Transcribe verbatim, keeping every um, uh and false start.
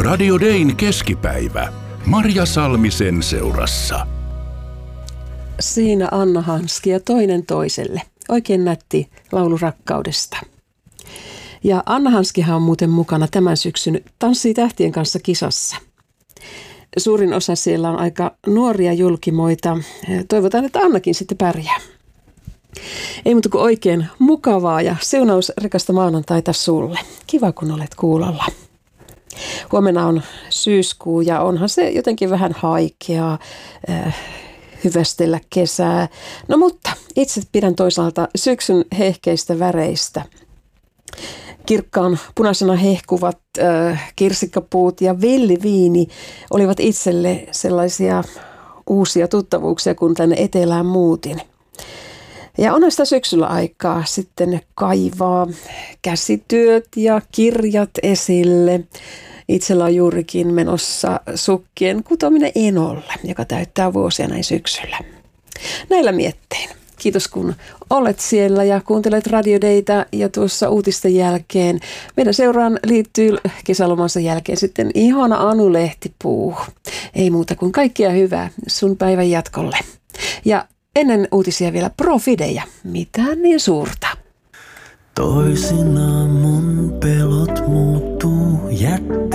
Radio Dayn keskipäivä. Marja Salmisen seurassa. Siinä Anna Hanski ja toinen toiselle. Oikein nätti laulu rakkaudesta. Ja Anna Hanskihan on muuten mukana tämän syksyn Tanssii tähtien kanssa -kisassa. Suurin osa siellä on aika nuoria julkimoita. Toivotaan, että Annakin sitten pärjää. Ei muuta kuin oikein mukavaa ja siunaus rikasta maanantaita sulle. Kiva, kun olet kuulolla. Huomenna on syyskuu ja onhan se jotenkin vähän haikeaa äh, hyvästellä kesää. No mutta itse pidän toisaalta syksyn hehkeistä väreistä. Kirkkaan punaisena hehkuvat äh, kirsikkapuut ja villiviini olivat itselle sellaisia uusia tuttavuuksia, kun tänne etelään muutin. Ja onhan sitä syksyllä aikaa sitten kaivaa käsityöt ja kirjat esille. Itsellä on juurikin menossa sukkien kutominen Enolle, joka täyttää vuosia näin syksyllä. Näillä miettein. Kiitos kun olet siellä ja kuuntelet Radio Daytä ja tuossa uutisten jälkeen. Meidän seuraan liittyy kesälomansa jälkeen sitten ihana Anu Lehtipuu. Ei muuta kuin kaikkia hyvää sun päivän jatkolle. Ja ennen uutisia vielä Profidejä. Mitään niin suurta. Toisinaan mun pelot muuttuu jättä.